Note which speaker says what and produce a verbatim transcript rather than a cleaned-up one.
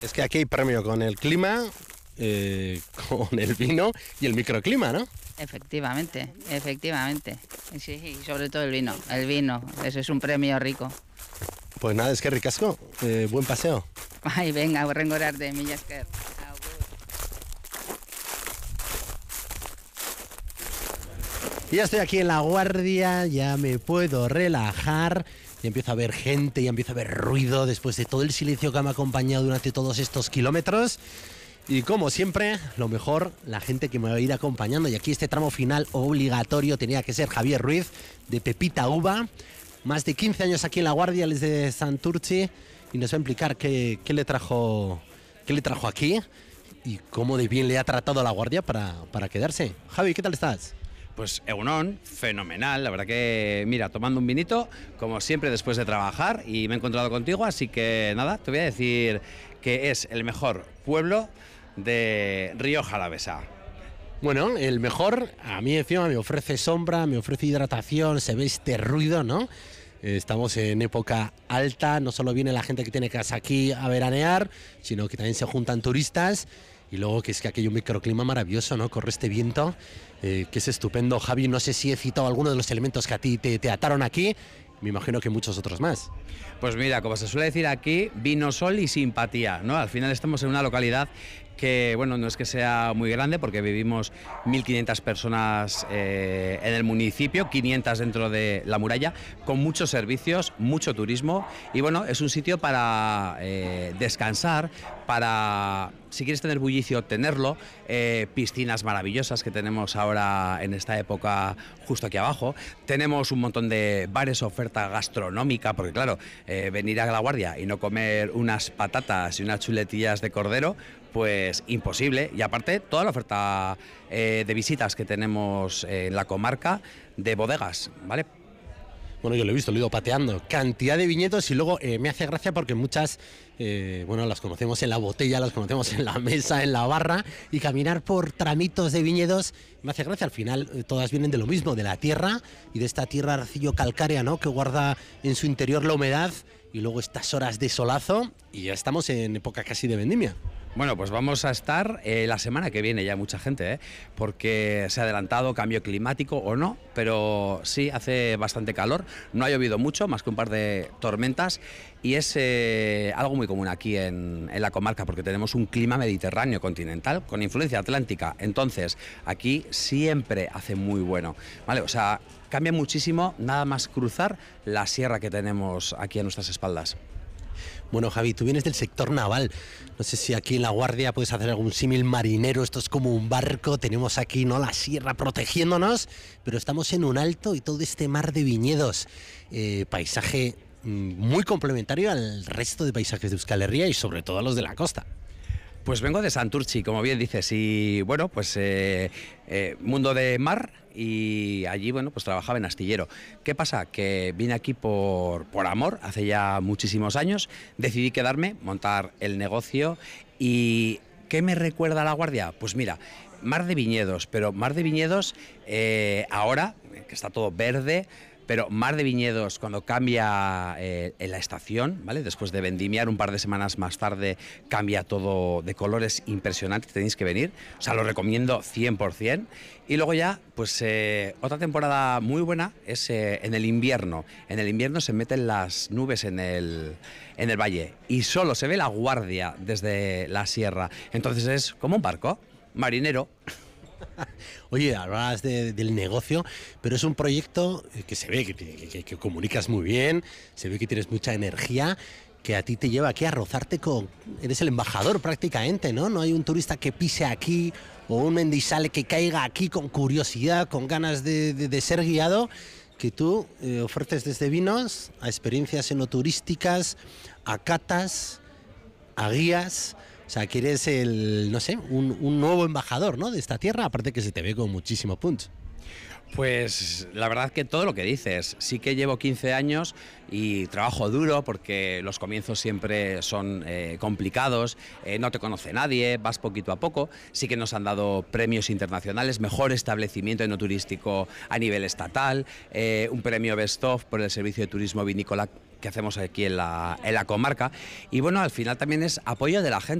Speaker 1: Es que aquí hay premio con el clima, eh, con el vino y el microclima, ¿no?
Speaker 2: Efectivamente, efectivamente. Sí, y sobre todo el vino. El vino, eso es un premio rico.
Speaker 1: Pues nada, es que ricasco. Eh, buen paseo.
Speaker 2: Ay, venga, hurrengo arte, mila esker.
Speaker 1: Ya estoy aquí en La Guardia, ya me puedo relajar. Ya empiezo a ver gente, ya empiezo a ver ruido después de todo el silencio que me ha acompañado durante todos estos kilómetros. Y como siempre, lo mejor, la gente que me va a ir acompañando. Y aquí este tramo final obligatorio tenía que ser Javier Ruiz, de Pepita Uva. Más de quince años aquí en La Guardia, él es de Santurtzi. Y nos va a explicar qué, qué, le, trajo, qué le trajo aquí y cómo de bien le ha tratado a La Guardia para, para quedarse. Javi, ¿qué tal estás?
Speaker 3: Pues Egunon, fenomenal, la verdad que, mira, tomando un vinito, como siempre después de trabajar, y me he encontrado contigo, así que nada, te voy a decir que es el mejor pueblo de Rioja Alavesa.
Speaker 1: Bueno, el mejor, a mí encima me ofrece sombra, me ofrece hidratación, se ve este ruido, ¿no? Estamos en época alta, no solo viene la gente que tiene casa aquí a veranear, sino que también se juntan turistas. Y luego que es que aquí hay un microclima maravilloso, ¿no? Corre este viento, eh, que es estupendo. Javi, no sé si he citado alguno de los elementos que a ti te, te ataron aquí. Me imagino que muchos otros más.
Speaker 3: Pues mira, como se suele decir aquí, vino, sol y simpatía, ¿no? Al final estamos en una localidad que, bueno, no es que sea muy grande porque vivimos mil quinientas personas eh, en el municipio, quinientas dentro de la muralla, con muchos servicios, mucho turismo y, bueno, es un sitio para eh, descansar, para, si quieres tener bullicio, tenerlo, eh, piscinas maravillosas que tenemos ahora en esta época justo aquí abajo, tenemos un montón de bares, oferta gastronómica, porque claro, eh, venir a La Guardia y no comer unas patatas y unas chuletillas de cordero, pues imposible. Y aparte, toda la oferta eh, de visitas que tenemos en la comarca de bodegas, ¿vale?
Speaker 1: Bueno, yo lo he visto, lo he ido pateando. Cantidad de viñedos y luego eh, me hace gracia porque muchas, eh, bueno, las conocemos en la botella, las conocemos en la mesa, en la barra, y caminar por tramitos de viñedos me hace gracia. Al final eh, todas vienen de lo mismo, de la tierra y de esta tierra arcillo calcárea, ¿no? Que guarda en su interior la humedad y luego estas horas de solazo y ya estamos en época casi de vendimia.
Speaker 3: Bueno, pues vamos a estar eh, la semana que viene ya mucha gente, ¿eh? Porque se ha adelantado cambio climático o no, pero sí hace bastante calor, no ha llovido mucho, más que un par de tormentas y es eh, algo muy común aquí en, en la comarca porque tenemos un clima mediterráneo continental con influencia atlántica, entonces aquí siempre hace muy bueno, ¿vale? O sea, cambia muchísimo nada más cruzar la sierra que tenemos aquí a nuestras espaldas.
Speaker 1: Bueno, Javi, tú vienes del sector naval. No sé si aquí en La Guardia puedes hacer algún símil marinero. Esto es como un barco. Tenemos aquí, ¿no?, la sierra protegiéndonos, pero estamos en un alto y todo este mar de viñedos. Eh, paisaje mmm, muy complementario al resto de paisajes de Euskal Herria y sobre todo a los de la costa.
Speaker 3: Pues vengo de Santurtzi, como bien dices, y bueno, pues eh, eh, mundo de mar y allí, bueno, pues trabajaba en astillero. ¿Qué pasa? Que vine aquí por, por amor, hace ya muchísimos años, decidí quedarme, montar el negocio y ¿qué me recuerda a La Guardia? Pues mira, mar de viñedos, pero mar de viñedos eh, ahora, que está todo verde, pero mar de viñedos cuando cambia eh, en la estación, ¿vale? Después de vendimiar un par de semanas más tarde cambia todo de colores impresionantes, tenéis que venir, o sea, lo recomiendo cien por cien. Y luego ya, pues eh, otra temporada muy buena es eh, en el invierno. En el invierno se meten las nubes en el, en el valle y solo se ve La Guardia desde la sierra, entonces es como un barco marinero.
Speaker 1: Oye, hablabas de, del negocio, pero es un proyecto que se ve que, que, que comunicas muy bien, se ve que tienes mucha energía, que a ti te lleva aquí a rozarte con... Eres el embajador prácticamente, ¿no? No hay un turista que pise aquí o un mendizale que caiga aquí con curiosidad, con ganas de, de, de ser guiado, que tú eh, ofreces desde vinos a experiencias enoturísticas, a catas, a guías... O sea, que eres el, no sé, un, un nuevo embajador, ¿no?, de esta tierra, aparte que se te ve con muchísimo punch.
Speaker 3: Pues la verdad que todo lo que dices, sí que llevo quince años y trabajo duro porque los comienzos siempre son eh, complicados, eh, no te conoce nadie, vas poquito a poco, sí que nos han dado premios internacionales, mejor establecimiento enoturístico a nivel estatal, eh, un premio Best of por el servicio de turismo vinícola que hacemos aquí en la, en la comarca. Y bueno, al final también es apoyo de la gente.